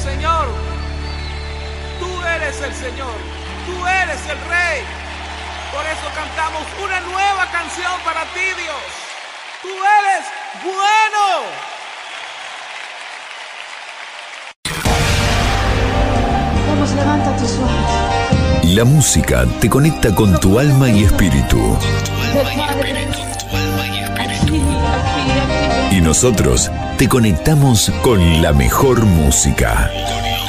Señor. Tú eres el Señor. Tú eres el Rey. Por eso cantamos una nueva canción para ti, Dios. Tú eres bueno. Vamos, levanta tus ojos. La música te conecta con tu alma y espíritu. Y nosotros te conectamos con la mejor música.